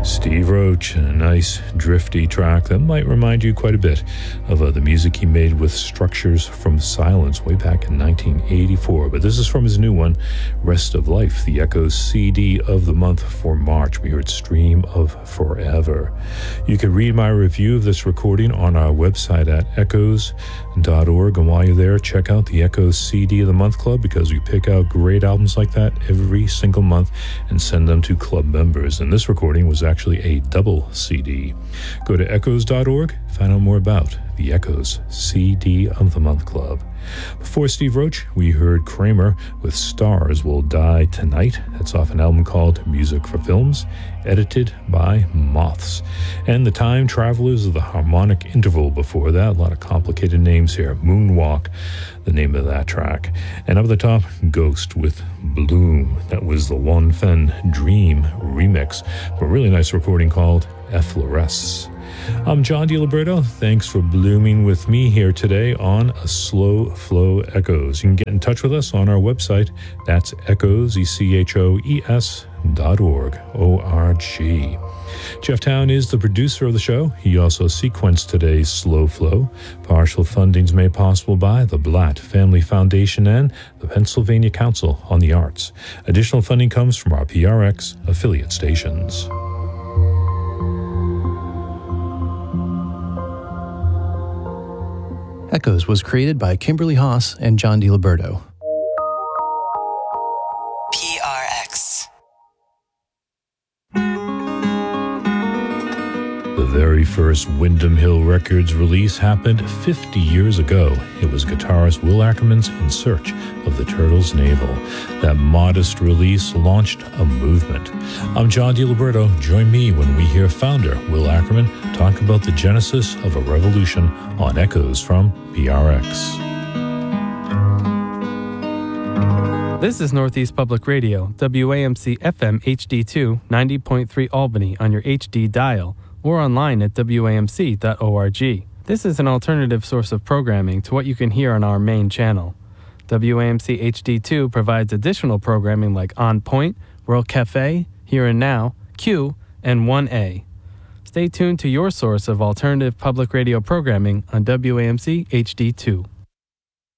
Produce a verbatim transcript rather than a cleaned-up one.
Steve Roach, a nice drifty track that might remind you quite a bit of uh, the music he made with Structures from Silence way back in nineteen eighty-four. But this is from his new one, Rest of Life, the Echoes C D of the month for March. We heard Stream of Forever. You can read my review of this recording on our website at echoes dot org. And while you're there, check out the Echoes C D of the Month Club, because we pick out great albums like that every single month and send them to club members. And this recording was actually actually a double C D. Go to echoes dot org, find out more about the Echoes C D of the Month Club. Before Steve Roach, we heard Kramer with Stars Will Die Tonight. That's off an album called Music for Films, edited by Moths. And The Time Travelers of the Harmonic Interval before that. A lot of complicated names here. Moonwalk, the name of that track. And up at the top, Ghost with Bloom. That was the One Fen Dream remix. A really nice recording called Effloresce. I'm John DiLiberto. Thanks for blooming with me here today on A Slow Flow Echoes. You can get in touch with us on our website. That's echoes, E C H O E S dot org, O R G. Jeff Town is the producer of the show. He also sequenced today's Slow Flow. Partial funding's made possible by the Blatt Family Foundation and the Pennsylvania Council on the Arts. Additional funding comes from our P R X affiliate stations. Echoes was created by Kimberly Haas and John DiLiberto. P R X. The very first Windham Hill Records release happened fifty years ago. It was guitarist Will Ackerman's In Search of the Turtle's Navel. That modest release launched a movement. I'm John DiLiberto. Join me when we hear founder Will Ackerman talk about the genesis of a revolution on Echoes from P R X. This is Northeast Public Radio, W A M C F M H D two, ninety point three Albany on your H D dial, or online at W A M C dot org. This is an alternative source of programming to what you can hear on our main channel. W A M C H D two provides additional programming like On Point, World Cafe, Here and Now, Q, and one A. Stay tuned to your source of alternative public radio programming on W A M C H D two.